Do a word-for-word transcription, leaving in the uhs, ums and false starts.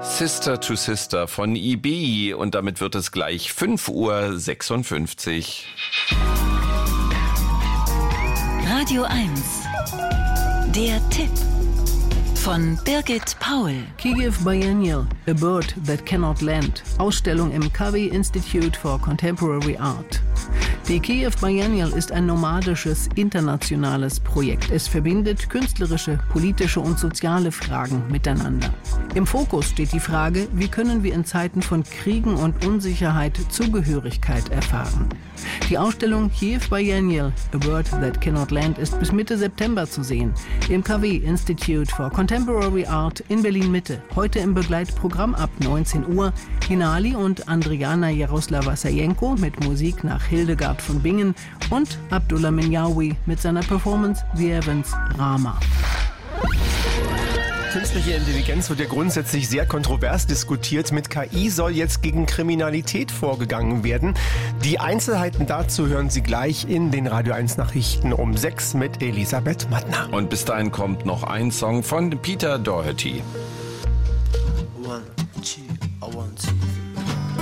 Sister to Sister von I B und damit wird es gleich fünf Uhr sechsundfünfzig. Radio eins. Der Tipp von Birgit Paul. Kiev Biennial, A Bird That Cannot Land. Ausstellung im Covey Institute for Contemporary Art. Die Kiev Biennial ist ein nomadisches, internationales Projekt. Es verbindet künstlerische, politische und soziale Fragen miteinander. Im Fokus steht die Frage, wie können wir in Zeiten von Kriegen und Unsicherheit Zugehörigkeit erfahren. Die Ausstellung Kiev Biennial, A Bird That Cannot Land ist bis Mitte September zu sehen. Im Covey Institute for Contemporary Art in Berlin-Mitte. Heute im Begleitprogramm ab neunzehn Uhr Hinali und Andriana Jaroslava-Sajenko mit Musik nach Hildegard von Bingen und Abdullah Minyawi mit seiner Performance The Evans Rama. Künstliche Intelligenz wird ja grundsätzlich sehr kontrovers diskutiert. Mit K I soll jetzt gegen Kriminalität vorgegangen werden. Die Einzelheiten dazu hören Sie gleich in den Radio eins Nachrichten um sechs mit Elisabeth Mattner. Und bis dahin kommt noch ein Song von Peter Doherty. One, two.